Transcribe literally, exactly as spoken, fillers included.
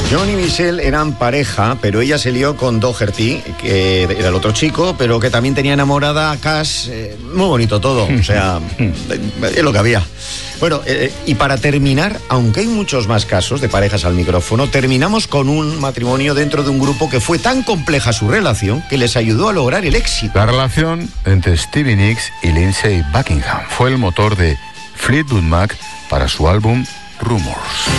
John y Michelle eran pareja, pero ella se lió con Doherty, que era el otro chico, pero que también tenía enamorada a Cash. Eh, muy bonito todo, o sea, es lo que había. Bueno, eh, y para terminar, aunque hay muchos más casos de parejas al micrófono, terminamos con un matrimonio dentro de un grupo que fue tan compleja su relación que les ayudó a lograr el éxito. La relación entre Stevie Nicks y Lindsey Buckingham fue el motor de Fleetwood Mac para su álbum Rumors.